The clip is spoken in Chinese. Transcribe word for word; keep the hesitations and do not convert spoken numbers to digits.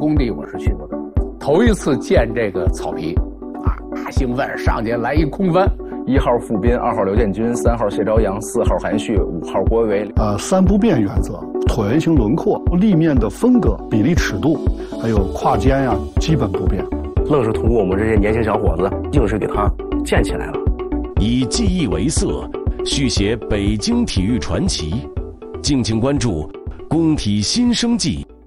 工地我是去过的，头一次见这个草皮，啊，大兴奋，上去来一空翻。 一号傅斌，二号刘建军，三号谢朝阳，四号韩旭，五号郭维伟。 呃，三不变原则：椭圆形轮廓、立面的分隔、比例尺度，还有跨肩呀、啊，基本不变。 愣是通过我们这些年轻小伙子，硬是给他建起来了。 以记忆为色，续写北京体育传奇。敬请关注《工体新生记》。